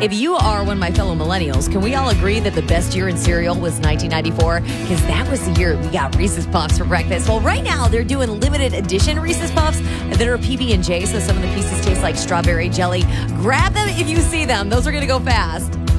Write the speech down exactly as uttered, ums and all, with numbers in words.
If you are one of my fellow millennials, can we all agree that the best year in cereal was nineteen ninety-four? Because that was the year we got Reese's Puffs for breakfast. Well, right now, they're doing limited edition Reese's Puffs that are P B and J, so some of the pieces taste like strawberry jelly. Grab them if you see them. Those are going to go fast.